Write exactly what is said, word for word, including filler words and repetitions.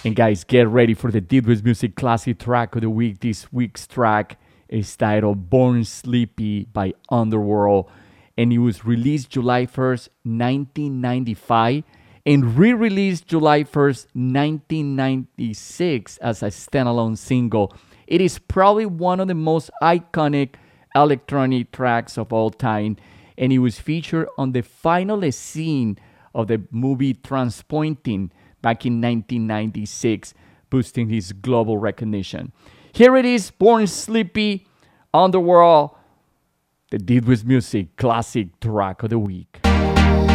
And guys, get ready for the Did With Music Classic track of the week. This week's track is titled Born Sleepy by Underworld, and it was released July first, nineteen ninety-five, and re-released July first, nineteen ninety-six as a standalone single. It is probably one of the most iconic electronic tracks of all time, and it was featured on the final scene of the movie Transpointing back in nineteen ninety-six, boosting his global recognition. Here it is, Born Sleepy, Underworld, the Did With Music classic track of the week.